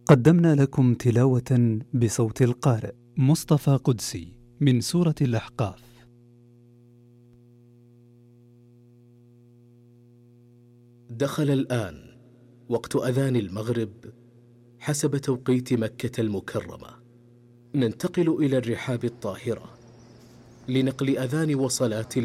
قدمنا لكم تلاوة بصوت القارئ مصطفى قدسي من سورة الأحقاف. دخل الآن وقت أذان المغرب حسب توقيت مكة المكرمة. ننتقل إلى الرحاب الطاهرة لنقل أذان وصلاة